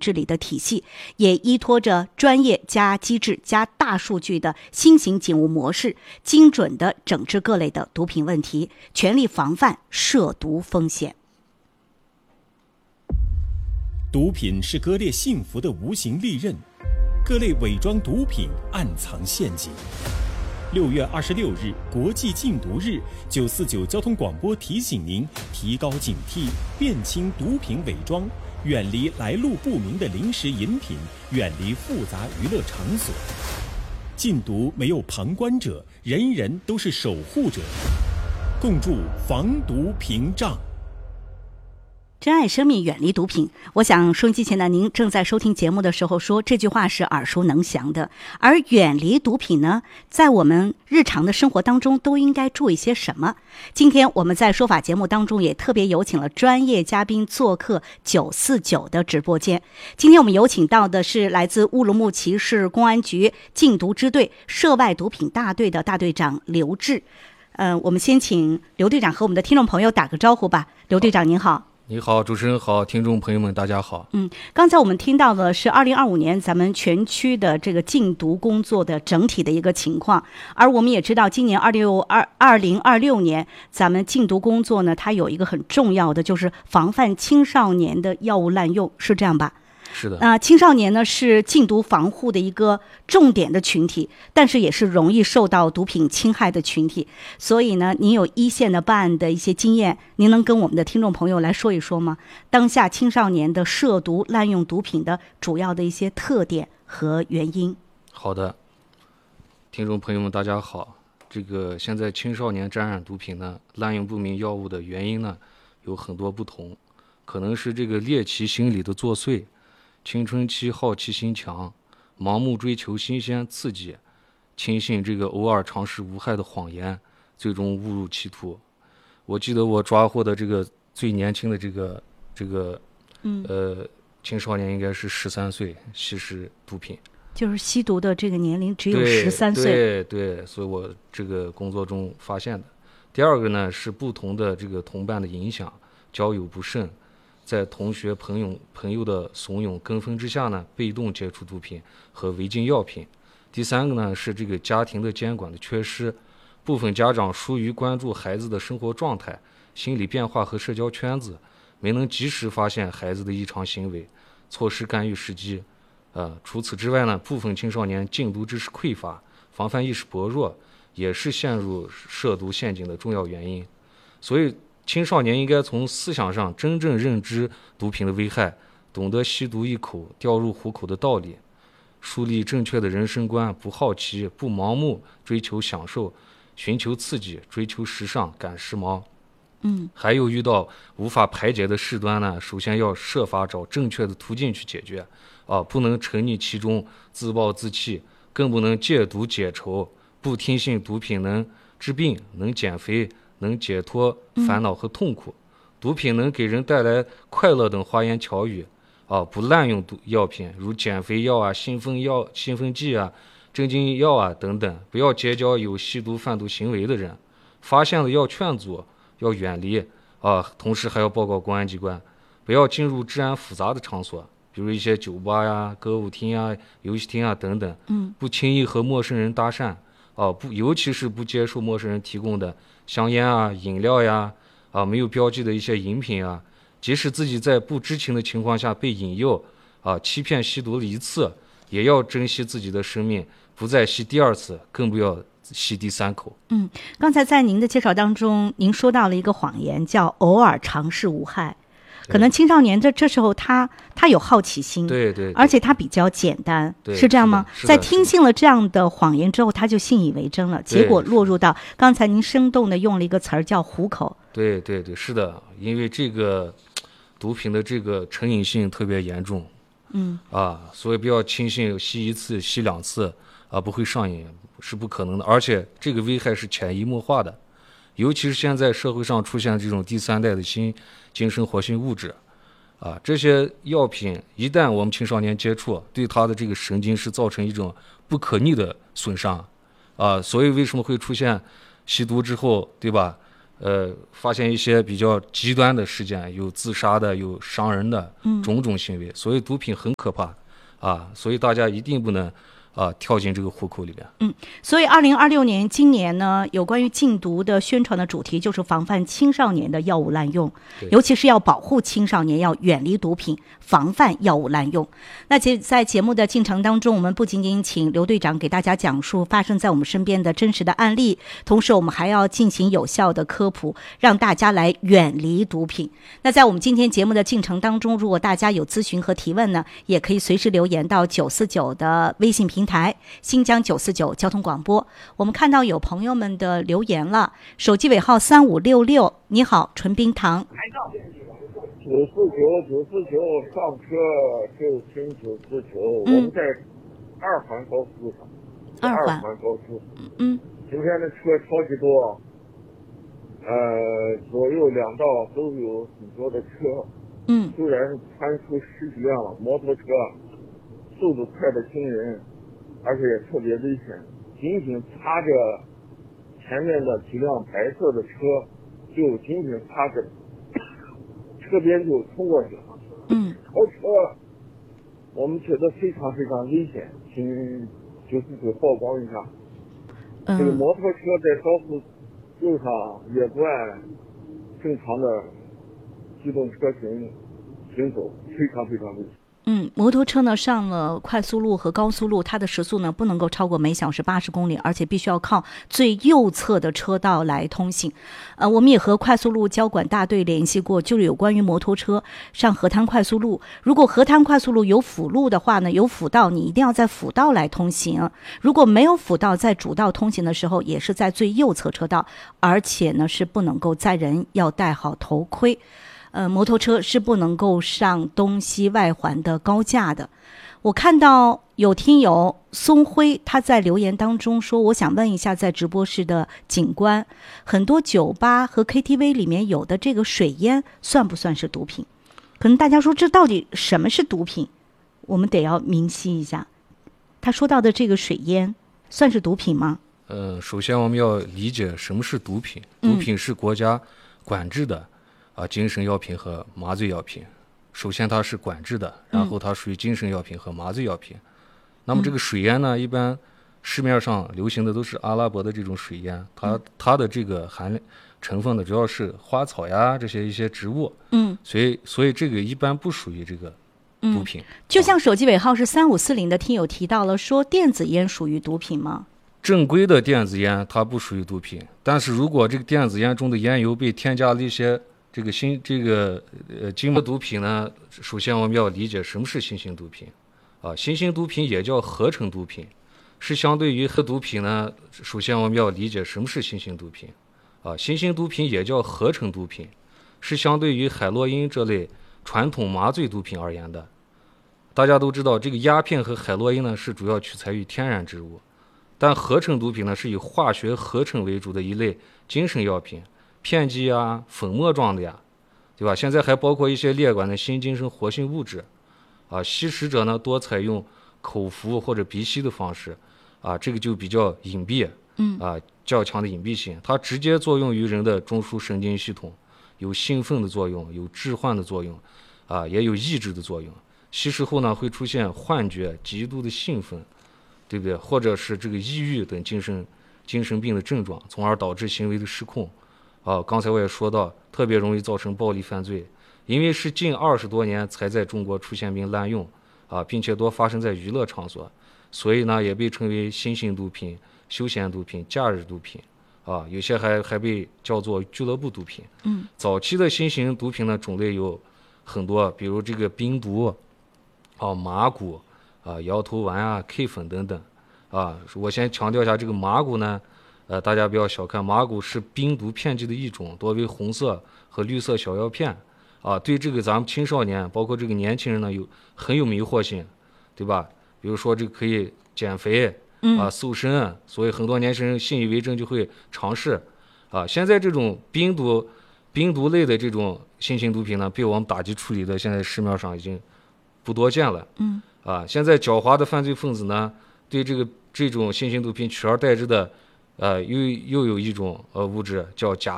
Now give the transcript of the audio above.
治理的体系，也依托着专业加机制加大数据的新型警务模式，精准地整治各类的毒品问题，全力防范涉毒风险。 毒品是割裂幸福的无形利刃，各类伪装毒品暗藏陷阱。6月26日国际禁毒日，949交通广播提醒您提高警惕，辨清毒品伪装，远离来路不明的零食饮品，远离复杂娱乐场所。禁毒没有旁观者，人人都是守护者，共筑防毒屏障。 珍爱生命，远离毒品。我想收音机前的您正在收听节目的时候说这句话是耳熟能详的，而远离毒品呢，在我们日常的生活当中都应该注意些什么？今天我们在说法节目当中也特别有请了专业嘉宾做客949的直播间。今天我们有请到的是来自乌鲁木齐市公安局禁毒支队涉外毒品大队的大队长刘志。我们先请刘队长和我们的听众朋友打个招呼吧。刘队长您好。 你好，主持人好，听众朋友们大家好。 刚才我们听到的是2025年咱们全区的这个禁毒工作的整体的一个情况，而我们也知道今年2026年咱们禁毒工作呢，它有一个很重要的就是防范青少年的药物滥用，是这样吧？ 是的。 青少年呢是禁毒防护的一个重点的群体，但是也是容易受到毒品侵害的群体。所以呢，您有一线的办案的一些经验，您能跟我们的听众朋友来说一说吗？当下青少年的涉毒滥用毒品的主要的一些特点和原因。 好的，听众朋友们大家好。这个现在青少年沾染毒品呢，滥用不明药物的原因呢有很多不同，可能是这个猎奇心理的作祟，青春期好奇心强，盲目追求新鲜刺激，轻信这个偶尔尝试无害的谎言，最终误入歧途。我记得我抓获的这个最年轻的青少年应该是13岁，吸食毒品， 就是吸毒的这个年龄只有13岁。 对，所以我这个工作中发现的。第二个呢是不同的这个同伴的影响，交友不慎，在同学朋友的怂恿跟风之下呢，被动接触毒品和违禁药品。第三个呢是这个家庭的监管的缺失，部分家长疏于关注孩子的生活状态、心理变化和社交圈子，没能及时发现孩子的异常行为，错失干预时机。除此之外呢，部分青少年禁毒知识匮乏，防范意识薄弱，也是陷入涉毒陷阱的重要原因。所以青少年应该从思想上真正认知毒品的危害，懂得吸毒一口掉入虎口的道理，树立正确的人生观，不好奇，不盲目追求享受，寻求刺激，追求时尚，赶时髦。还有遇到无法排解的事端呢，首先要设法找正确的途径去解决，不能沉溺其中自暴自弃，更不能戒毒解愁，不听信毒品能治病，能减肥，能解脱烦恼和痛苦，毒品能给人带来快乐等花言巧语，不滥用药品，如减肥药啊、兴奋剂啊、镇静药啊等等，不要结交有吸毒贩毒行为的人，发现了要劝阻，要远离同时还要报告公安机关，不要进入治安复杂的场所，比如一些酒吧呀、歌舞厅啊、游戏厅啊等等，不轻易和陌生人搭讪，尤其是不接受陌生人提供的香烟啊、饮料呀、没有标记的一些饮品啊，即使自己在不知情的情况下被引诱欺骗吸毒了一次，也要珍惜自己的生命，不再吸第二次，更不要吸第3口。 刚才在您的介绍当中，您说到了一个谎言，叫偶尔尝试无害。可能青少年这时候他有好奇心， 对， 而且他比较简单， 对， 是这样吗？ 是的， 在听信了这样的谎言之后，他就信以为真了，结果落入到刚才您生动的用了一个词儿叫虎口。 对，是的，因为这个毒品的这个成瘾性特别严重，所以不要轻信吸1次、吸2次不会上瘾是不可能的，而且这个危害是潜移默化的。尤其是现在社会上出现这种第3代的新精神活性物质，这些药品一旦我们青少年接触，对他的这个神经是造成一种不可逆的损伤，所以为什么会出现吸毒之后，对吧？ 发现一些比较极端的事件，有自杀的，有伤人的种种行为，所以毒品很可怕啊，所以大家一定不能跳进这个虎口里边。 所以2026年今年呢，有关于禁毒的宣传的主题就是防范青少年的药物滥用，尤其是要保护青少年，要远离毒品，防范药物滥用。那在节目的进程当中，我们不仅仅请刘队长给大家讲述发生在我们身边的真实的案例，同时我们还要进行有效的科普，让大家来远离毒品。那在我们今天节目的进程当中，如果大家有咨询和提问呢，也可以随时留言到949的微信平台新疆949交通广播。我们看到有朋友们的留言了，手机尾号3566，你好，纯冰糖。 949上车就听949，我们在二环高速上。二环高速。今天的车超级多，左右两道都有很多的车。虽然传出10几辆了，摩托车速度快得惊人，而且也特别危险，仅仅擦着前面的几辆白色的车，就仅仅擦着车边就冲过去了。超车，我们觉得非常非常危险，请949曝光一下。这个摩托车在高速路上也不按正常的机动车行走，非常非常危险。 摩托车呢上了快速路和高速路，它的时速呢不能够超过每小时80公里，而且必须要靠最右侧的车道来通行。我们也和快速路交管大队联系过，就是有关于摩托车上河滩快速路，如果河滩快速路有辅路的话呢，有辅道，你一定要在辅道来通行。如果没有辅道，在主道通行的时候，也是在最右侧车道，而且呢是不能够载人，要戴好头盔。摩托车是不能够上东西外环的高架的。我看到有听友松辉他在留言当中说，我想问一下在直播室的警官，很多酒吧和 KTV 里面有的这个水烟算不算是毒品？可能大家说这到底什么是毒品，我们得要明晰一下。他说到的这个水烟算是毒品吗？ 首先我们要理解什么是毒品。毒品是国家管制的精神药品和麻醉药品。首先它是管制的，然后它属于精神药品和麻醉药品。那么这个水烟呢，一般市面上流行的都是阿拉伯的这种水烟，它的这个成分呢主要是花草呀这些一些植物，所以这个一般不属于这个毒品。 就像手机尾号是3540的听友提到了，说电子烟属于毒品吗？ 正规的电子烟它不属于毒品，但是如果这个电子烟中的烟油被添加了一些精毒品呢，首先我们要理解什么是新型毒品新型毒品也叫合成毒品，是相对于毒品呢，首先我们要理解什么是新型毒品新型毒品也叫合成毒品，是相对于海洛因这类传统麻醉毒品而言的。大家都知道这个鸦片和海洛因呢是主要取材于天然植物，但合成毒品呢是以化学合成为主的一类精神药品，片剂粉末状的对吧？现在还包括一些列管的新精神活性物质吸食者呢多采用口服或者鼻吸的方式这个就比较隐蔽较强的隐蔽性，它直接作用于人的中枢神经系统，有兴奋的作用，有致幻的作用也有抑制的作用。吸食后呢会出现幻觉、极度的兴奋，对不对？或者是这个抑郁等精神病的症状，从而导致行为的失控刚才我也说到，特别容易造成暴力犯罪，因为是近20多年才在中国出现并滥用并且多发生在娱乐场所，所以呢也被称为新型毒品、休闲毒品、假日毒品有些还被叫做俱乐部毒品。早期的新型毒品呢种类有很多，比如这个冰毒麻古摇头丸K 粉等等我先强调一下，这个麻古呢大家不要小看，麻古是冰毒片剂的一种，多为红色和绿色小药片对这个咱们青少年包括这个年轻人呢很有迷惑性，对吧？比如说这个可以减肥瘦身，所以很多年轻人信以为真就会尝试现在这种冰毒类的这种新型毒品呢，被我们打击处理的现在市面上已经不多见了现在狡猾的犯罪分子呢对这种新型毒品取而代之的又有一种物质叫甲